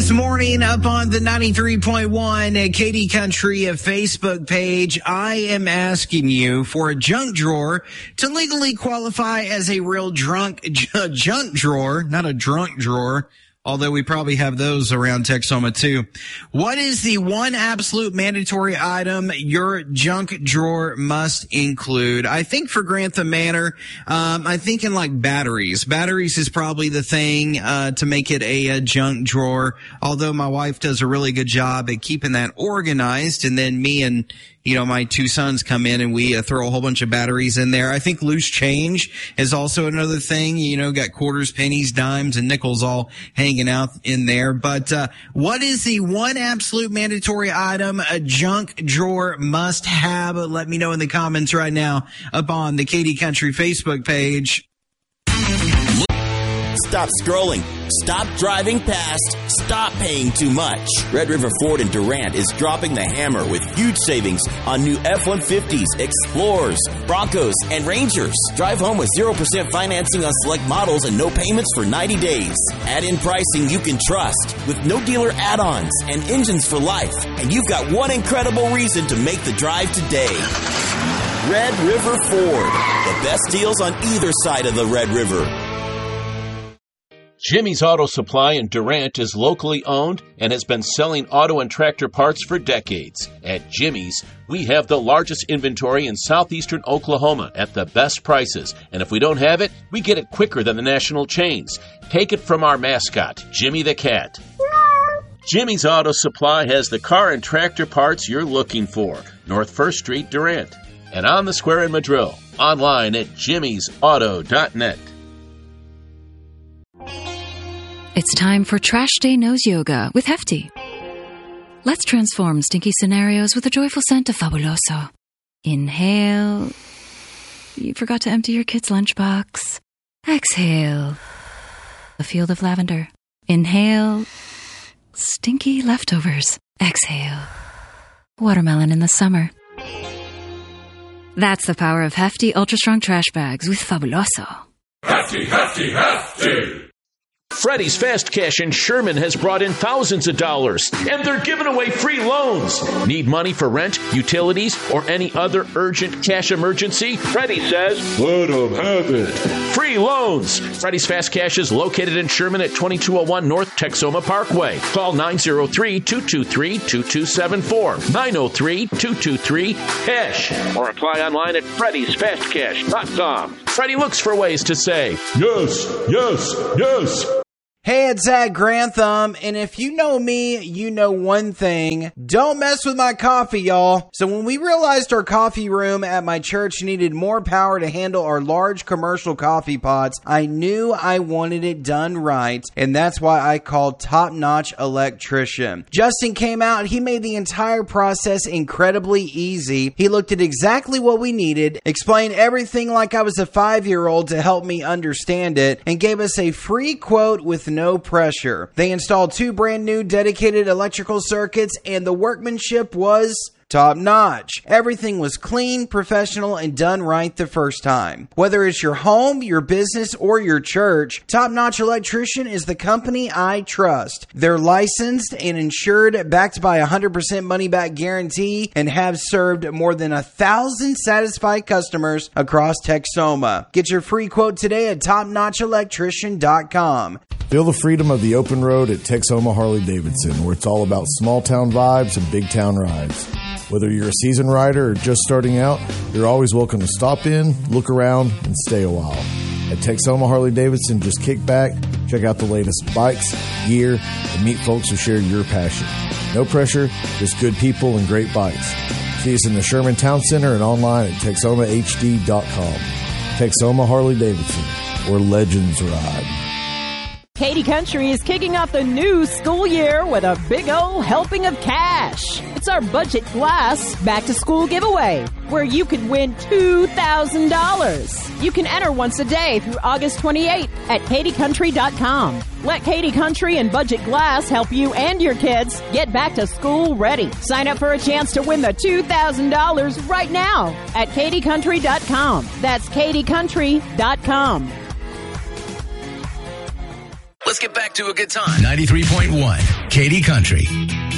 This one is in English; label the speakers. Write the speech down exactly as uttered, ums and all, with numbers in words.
Speaker 1: This morning up on the ninety-three point one Katy Country Facebook page, I am asking you for a junk drawer to legally qualify as a real drunk j- junk drawer, not a drunk drawer. Although we probably have those around Texoma too. What is the one absolute mandatory item your junk drawer must include? I think for Grantham Manor, um, I think in like batteries. Batteries is probably the thing uh, to make it a, a junk drawer. Although my wife does a really good job at keeping that organized, and then me and you know, my two sons come in and we uh, throw a whole bunch of batteries in there. I think loose change is also another thing. You know, got quarters, pennies, dimes, and nickels all hanging out in there. But uh what is the one absolute mandatory item a junk drawer must have? Let me know in the comments right now up on the Katy Country Facebook page.
Speaker 2: Stop scrolling. Stop driving past. Stop paying too much. Red River Ford in Durant is dropping the hammer with huge savings on new F one fifties, Explorers, Broncos, and Rangers. Drive home with zero percent financing on select models and no payments for ninety days. Add in pricing you can trust with no dealer add-ons and engines for life. And you've got one incredible reason to make the drive today. Red River Ford. The best deals on either side of the Red River.
Speaker 3: Jimmy's Auto Supply in Durant is locally owned and has been selling auto and tractor parts for decades. At Jimmy's, we have the largest inventory in southeastern Oklahoma at the best prices. And if we don't have it, we get it quicker than the national chains. Take it from our mascot, Jimmy the Cat. Jimmy's Auto Supply has the car and tractor parts you're looking for. North First Street, Durant. And on the square in Madrill. Online at jimmys auto dot net.
Speaker 4: It's time for Trash Day Nose Yoga with Hefty. Let's transform stinky scenarios with a joyful scent of Fabuloso. Inhale. You forgot to empty your kid's lunchbox. Exhale. A field of lavender. Inhale. Stinky leftovers. Exhale. Watermelon in the summer. That's the power of Hefty Ultra Strong Trash Bags with Fabuloso.
Speaker 5: Hefty, Hefty, Hefty!
Speaker 3: Freddy's Fast Cash in Sherman has brought in thousands of dollars, and they're giving away free loans. Need money for rent, utilities, or any other urgent cash emergency? Freddy says,
Speaker 5: let them have it.
Speaker 3: Free loans. Freddy's Fast Cash is located in Sherman at twenty-two oh one North Texoma Parkway. Call nine oh three, two two three, two two seven four, nine oh three, two two three, cash, or apply online at freddys fast cash dot com. Freddy looks for ways to say,
Speaker 5: yes, yes, yes.
Speaker 1: Hey, it's Zach Grantham, and if you know me, you know one thing. Don't mess with my coffee, y'all. So when we realized our coffee room at my church needed more power to handle our large commercial coffee pots, I knew I wanted it done right, and that's why I called Top Notch Electrician. Justin came out, he made the entire process incredibly easy. He looked at exactly what we needed, explained everything like I was a five-year-old to help me understand it, and gave us a free quote with no pressure. They installed two brand new dedicated electrical circuits, and the workmanship was top notch. Everything was clean, professional, and done right the first time. Whether it's your home, your business, or your church, Top Notch Electrician is the company I trust. They're licensed and insured, backed by a one hundred percent money-back guarantee, and have served more than a thousand satisfied customers across Texoma. Get your free quote today at top notch electrician dot com.
Speaker 6: Feel the freedom of the open road at Texoma Harley-Davidson, where it's all about small-town vibes and big-town rides. Whether you're a seasoned rider or just starting out, you're always welcome to stop in, look around, and stay a while. At Texoma Harley-Davidson, just kick back, check out the latest bikes, gear, and meet folks who share your passion. No pressure, just good people and great bikes. See us in the Sherman Town Center and online at texoma h d dot com. Texoma Harley-Davidson, where legends ride.
Speaker 7: Katy Country is kicking off the new school year with a big old helping of cash. It's our Budget Glass Back to School giveaway, where you could win two thousand dollars. You can enter once a day through August twenty-eighth at katy country dot com. Let Katy Country and Budget Glass help you and your kids get back to school ready. Sign up for a chance to win the two thousand dollars right now at katy country dot com. That's katy country dot com.
Speaker 8: Let's get back to a good time. ninety-three point one, Katy Country.